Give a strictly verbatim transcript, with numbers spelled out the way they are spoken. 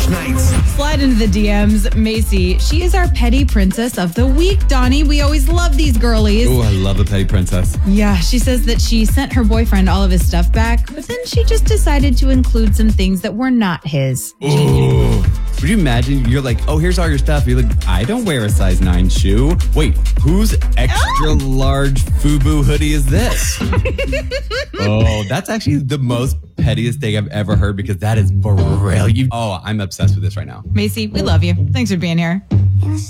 nights. Slide into the D Ms. Macy, she is our petty princess of the week, Donnie. We always love these girlies. Oh, I love a petty princess. Yeah, she says that she sent her boyfriend all of his stuff back, but then she just decided to include some things that were not his. Ooh. Would you imagine you're like, oh, here's all your stuff. You're like, I don't wear a size nine shoe. Wait, whose extra large FUBU hoodie is this? Oh, that's actually the most pettiest thing I've ever heard because that is brilliant. Oh, I'm obsessed with this right now. Macy, we love you. Thanks for being here.